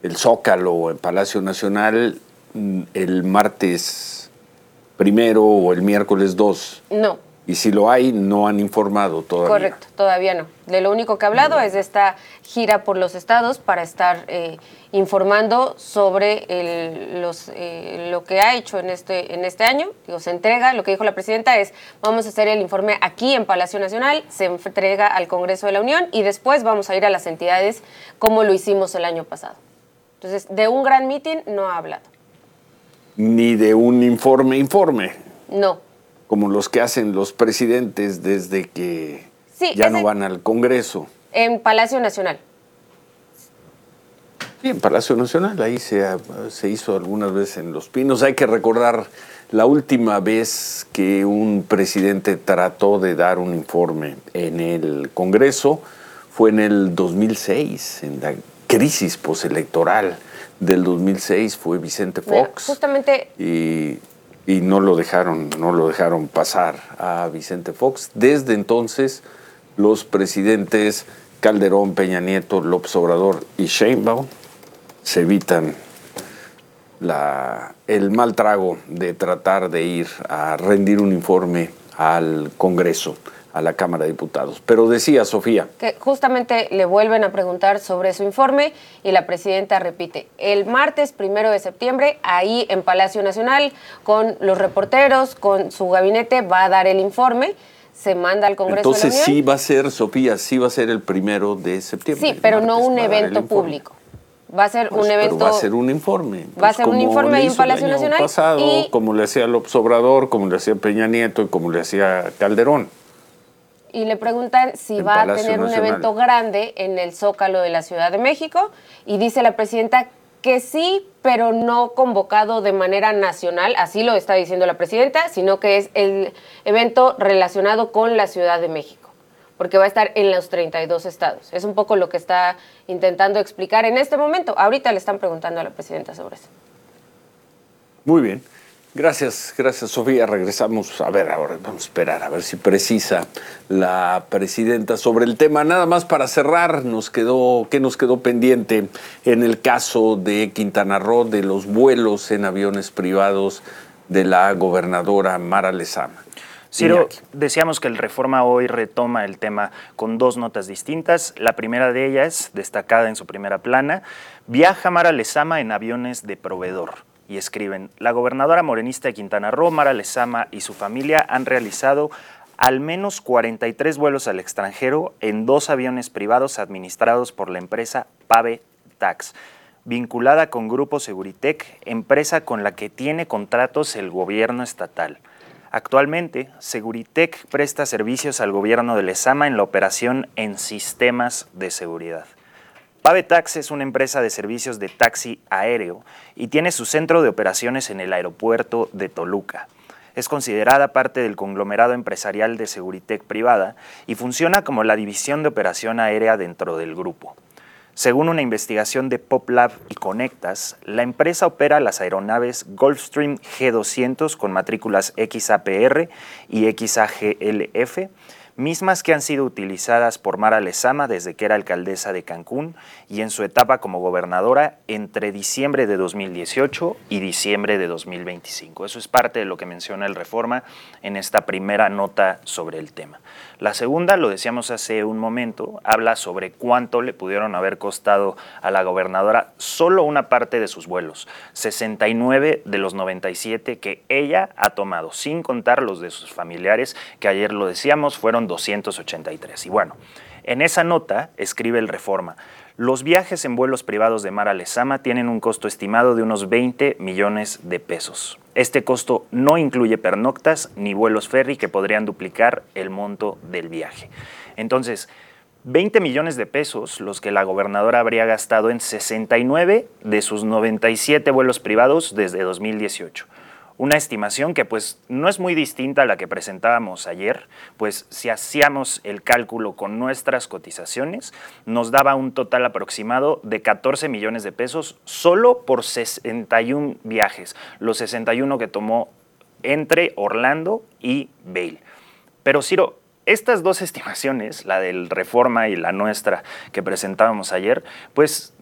el Zócalo, en Palacio Nacional, el martes 1 o el miércoles 2. No. Y si lo hay, no han informado todavía. Correcto, todavía no. De lo único que ha hablado es de esta gira por los estados para estar informando sobre lo que ha hecho en este año. Digo, se entrega, lo que dijo la presidenta es, vamos a hacer el informe aquí en Palacio Nacional, se entrega al Congreso de la Unión y después vamos a ir a las entidades como lo hicimos el año pasado. Entonces, de un gran mitin no ha hablado. Ni de un informe. No. Como los que hacen los presidentes desde que ya no van al Congreso. En Palacio Nacional. Sí, en Palacio Nacional, ahí se hizo algunas veces en Los Pinos. Hay que recordar la última vez que un presidente trató de dar un informe en el Congreso fue en el 2006, en la crisis postelectoral del 2006, fue Vicente Fox. Justamente. Y no lo dejaron pasar a Vicente Fox. Desde entonces, los presidentes Calderón, Peña Nieto, López Obrador y Sheinbaum se evitan el mal trago de tratar de ir a rendir un informe al Congreso, a la Cámara de Diputados. Pero decía Sofía que justamente le vuelven a preguntar sobre su informe y la presidenta repite, el martes 1 de septiembre, ahí en Palacio Nacional, con los reporteros, con su gabinete, va a dar el informe, se manda al Congreso de la Unión. Entonces sí va a ser, Sofía, sí va a ser el 1 de septiembre. Sí, pero no un evento público. Va a ser un evento. Pero va a ser un informe. Va a ser un informe ahí en Palacio Nacional. Pasado, como le hacía López Obrador, como le hacía Peña Nieto y como le hacía Calderón. Y le preguntan si va a tener un evento grande en el Zócalo de la Ciudad de México. Y dice la presidenta que sí, pero no convocado de manera nacional, así lo está diciendo la presidenta, sino que es el evento relacionado con la Ciudad de México, porque va a estar en los 32 estados. Es un poco lo que está intentando explicar en este momento. Ahorita le están preguntando a la presidenta sobre eso. Muy bien. Gracias, Sofía. Regresamos. A ver, ahora vamos a esperar a ver si precisa la presidenta sobre el tema. Nada más para cerrar, ¿qué nos quedó pendiente en el caso de Quintana Roo, de los vuelos en aviones privados de la gobernadora Mara Lezama? Ciro, decíamos que el Reforma hoy retoma el tema con dos notas distintas. La primera de ellas, destacada en su primera plana, viaja Mara Lezama en aviones de proveedor. Y escriben, la gobernadora morenista de Quintana Roo, Mara Lezama, y su familia han realizado al menos 43 vuelos al extranjero en 2 aviones privados administrados por la empresa Pave Tax, vinculada con Grupo Seguritech, empresa con la que tiene contratos el gobierno estatal. Actualmente, Seguritech presta servicios al gobierno de Lezama en la operación en sistemas de seguridad. Pavetax es una empresa de servicios de taxi aéreo y tiene su centro de operaciones en el aeropuerto de Toluca. Es considerada parte del conglomerado empresarial de Seguritech privada y funciona como la división de operación aérea dentro del grupo. Según una investigación de PopLab y Conectas, la empresa opera las aeronaves Gulfstream G200 con matrículas XAPR y XAGLF, mismas que han sido utilizadas por Mara Lezama desde que era alcaldesa de Cancún y en su etapa como gobernadora entre diciembre de 2018 y diciembre de 2025. Eso es parte de lo que menciona el Reforma en esta primera nota sobre el tema. La segunda, lo decíamos hace un momento, habla sobre cuánto le pudieron haber costado a la gobernadora solo una parte de sus vuelos, 69 de los 97 que ella ha tomado, sin contar los de sus familiares, que ayer lo decíamos, fueron 283. Y bueno, en esa nota escribe el Reforma, los viajes en vuelos privados de Mara Lezama tienen un costo estimado de unos 20 millones de pesos. Este costo no incluye pernoctas ni vuelos ferry que podrían duplicar el monto del viaje. Entonces, 20 millones de pesos los que la gobernadora habría gastado en 69 de sus 97 vuelos privados desde 2018. Una estimación que pues no es muy distinta a la que presentábamos ayer, pues si hacíamos el cálculo con nuestras cotizaciones, nos daba un total aproximado de 14 millones de pesos solo por 61 viajes, los 61 que tomó entre Orlando y Vail. Pero Ciro, estas dos estimaciones, la del Reforma y la nuestra que presentábamos ayer, pues